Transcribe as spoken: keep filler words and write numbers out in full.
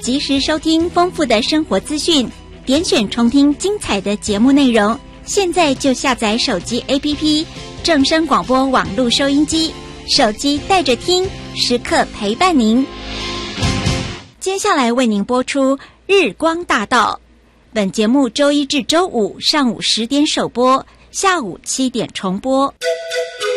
及时收听丰富的生活资讯，点选重听精彩的节目内容。现在就下载手机 A P P 正声广播网络收音机，手机带着听，时刻陪伴您。接下来为您播出日光大道，本节目周一至周五上午十点首播，下午七点重播。